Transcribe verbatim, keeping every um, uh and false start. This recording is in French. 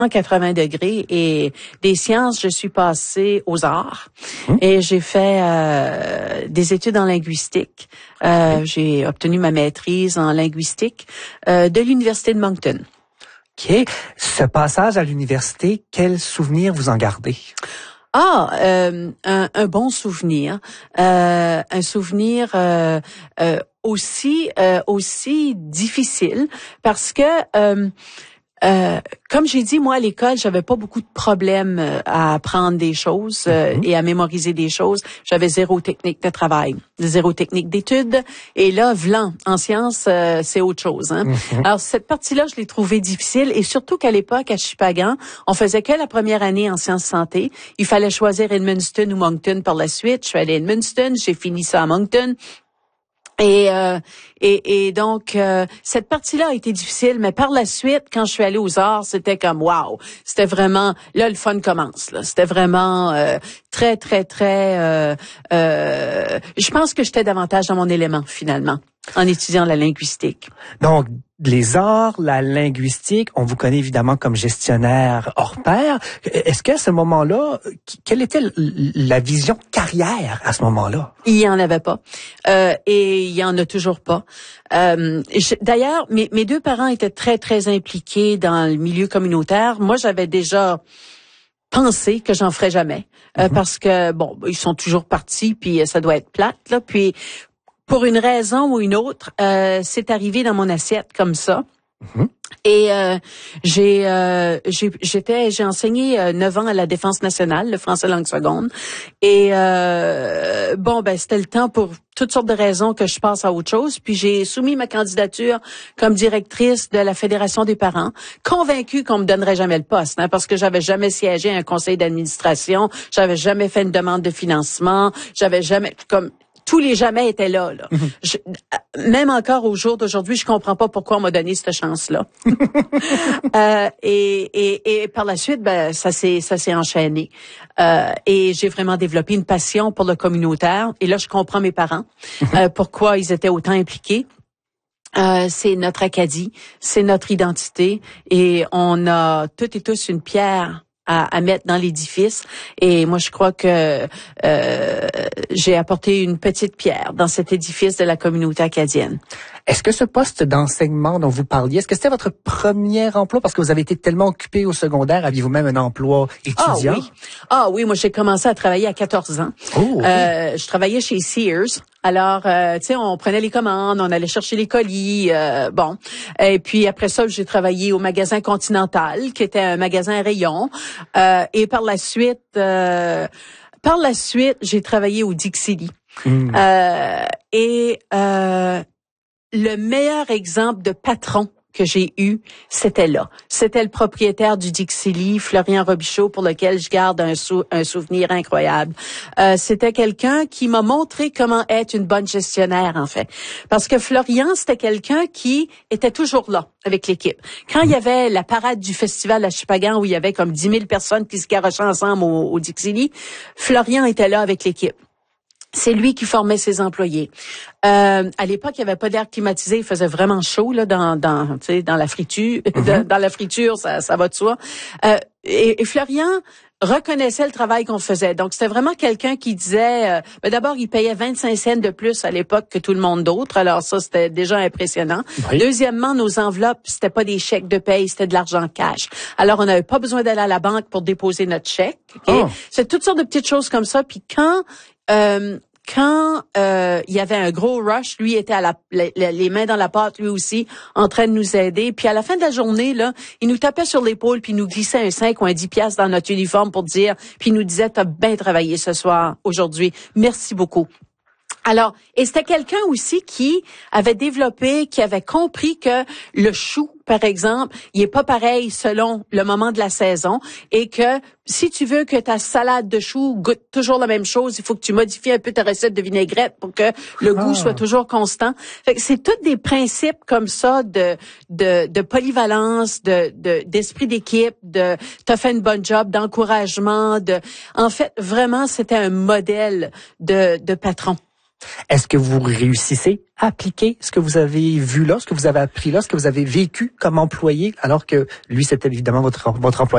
quatre-vingts degrés et des sciences, je suis passée aux arts mmh. et j'ai fait euh, des études en linguistique. Euh, mmh. J'ai obtenu ma maîtrise en linguistique euh, de l'Université de Moncton. OK. Ce passage à l'université, quel souvenir vous en gardez? Ah, euh, un, un bon souvenir, euh, un souvenir euh, euh, aussi euh, aussi difficile parce que euh, Euh, comme j'ai dit, moi, à l'école, j'avais pas beaucoup de problèmes à apprendre des choses euh, mm-hmm. et à mémoriser des choses. J'avais zéro technique de travail, zéro technique d'études. Et là, vlan, en sciences, euh, c'est autre chose. Hein? Mm-hmm. Alors, cette partie-là, je l'ai trouvée difficile. Et surtout qu'à l'époque, à Shippagan, on faisait que la première année en sciences santé. Il fallait choisir Edmundston ou Moncton par la suite. Je suis allée à Edmundston, j'ai fini ça à Moncton. Et, euh, et et donc euh, cette partie-là a été difficile, mais par la suite, quand je suis allée aux arts, c'était comme wow, c'était vraiment là le fun commence. Là, c'était vraiment euh, très très très. Euh, euh, je pense que j'étais davantage dans mon élément finalement en étudiant la linguistique. Donc les arts, la linguistique, on vous connaît évidemment comme gestionnaire hors pair. Est-ce qu'à ce moment-là, quelle était la vision carrière à ce moment-là? Il y en avait pas. Euh, et il y en a toujours pas. Euh, je, d'ailleurs, mes, mes deux parents étaient très, très impliqués dans le milieu communautaire. Moi, j'avais déjà pensé que j'en ferais jamais. Euh, mm-hmm. Parce que, bon, ils sont toujours partis, puis ça doit être plate, là. Puis, pour une raison ou une autre, euh, c'est arrivé dans mon assiette comme ça. Mm-hmm. Et euh, j'ai, euh, j'ai, j'étais, j'ai enseigné euh, neuf ans à la Défense nationale, le français langue seconde. Et euh, bon, ben c'était le temps pour toutes sortes de raisons que je passe à autre chose. Puis j'ai soumis ma candidature comme directrice de la Fédération des parents, convaincue qu'on me donnerait jamais le poste, hein, parce que j'avais jamais siégé à un conseil d'administration, j'avais jamais fait une demande de financement, j'avais jamais comme tous les jamais étaient là. là. Mm-hmm. Je, même encore au jour d'aujourd'hui, je comprends pas pourquoi on m'a donné cette chance-là. euh, et, et, et par la suite, ben ça s'est ça s'est enchaîné. Euh, et j'ai vraiment développé une passion pour le communautaire. Et là, je comprends mes parents mm-hmm. euh, pourquoi ils étaient autant impliqués. Euh, c'est notre Acadie, c'est notre identité, et on a toutes et tous une pierre À, à mettre dans l'édifice. Et moi, je crois que euh, j'ai apporté une petite pierre dans cet édifice de la communauté acadienne. Est-ce que ce poste d'enseignement dont vous parliez, est-ce que c'était votre premier emploi? Parce que vous avez été tellement occupé au secondaire, aviez-vous même un emploi étudiant? Ah oui, ah, oui moi j'ai commencé à travailler à quatorze ans. Oh, euh, oui. Je travaillais chez Sears. Alors, euh, tu sais, on prenait les commandes, on allait chercher les colis, euh, bon. Et puis après ça, j'ai travaillé au magasin Continental, qui était un magasin à rayon. Euh, et par la suite, euh, par la suite, j'ai travaillé au Dixie. Mm. Euh, et euh, le meilleur exemple de patron que j'ai eu, c'était là. C'était le propriétaire du Dixie, Florian Robichaud, pour lequel je garde un, sou- un souvenir incroyable. Euh, c'était quelqu'un qui m'a montré comment être une bonne gestionnaire, en fait. Parce que Florian, c'était quelqu'un qui était toujours là avec l'équipe. Quand il y avait la parade du festival à Shippagan, où il y avait comme dix mille personnes qui se garochaient ensemble au, au Dixie, Florian était là avec l'équipe. C'est lui qui formait ses employés. Euh, à l'époque, il n'y avait pas d'air climatisé, il faisait vraiment chaud là dans dans tu sais dans la friture, mm-hmm. dans la friture, ça ça va de soi. Euh, et, et Florian reconnaissait le travail qu'on faisait. Donc c'était vraiment quelqu'un qui disait euh, ben d'abord il payait vingt-cinq cents de plus à l'époque que tout le monde d'autre. Alors ça c'était déjà impressionnant. Oui. Deuxièmement, nos enveloppes, c'était pas des chèques de paye, c'était de l'argent cash. Alors on n'avait pas besoin d'aller à la banque pour déposer notre chèque. Okay? Oh. C'est toutes sortes de petites choses comme ça. Puis quand Euh, quand euh, il y avait un gros rush, lui était à la, les, les mains dans la pâte, lui aussi, en train de nous aider. Puis à la fin de la journée, là, il nous tapait sur l'épaule, puis il nous glissait un cinq ou un dix piastres dans notre uniforme pour dire, puis il nous disait, t'as bien travaillé ce soir, aujourd'hui. Merci beaucoup. Alors, et c'était quelqu'un aussi qui avait développé, qui avait compris que le chou, par exemple, il est pas pareil selon le moment de la saison, et que si tu veux que ta salade de choux goûte toujours la même chose, il faut que tu modifies un peu ta recette de vinaigrette pour que le goût ah. soit toujours constant. Fait que c'est tous des principes comme ça de de, de polyvalence, de, de d'esprit d'équipe, de t'as fait une bonne job, d'encouragement, de en fait vraiment c'était un modèle de de patron. Est-ce que vous réussissez à appliquer ce que vous avez vu là, ce que vous avez appris là, ce que vous avez vécu comme employé, alors que lui, c'était évidemment votre, votre employeur?